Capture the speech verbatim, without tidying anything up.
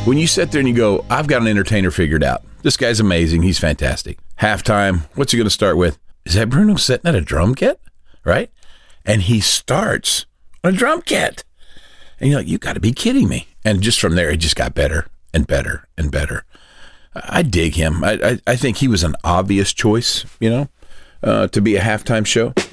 When you sit there and you go, I've got an entertainer figured out. This guy's amazing. He's fantastic. Halftime, what's he going to start with? Is that Bruno sitting at a drum kit? Right? And he starts on a drum kit. And you're like, you got to be kidding me. And just from there, it just got better and better and better. I dig him. I, I, I think he was an obvious choice, you know, uh, to be a halftime show.